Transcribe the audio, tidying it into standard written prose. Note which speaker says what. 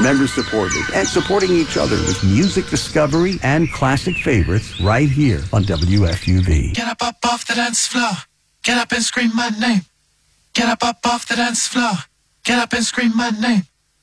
Speaker 1: member supported, and supporting each other with music discovery and classic favorites right here on WFUV.
Speaker 2: Get up off the dance floor. Get up and scream my name. Get up off the dance floor. Get up and scream my name.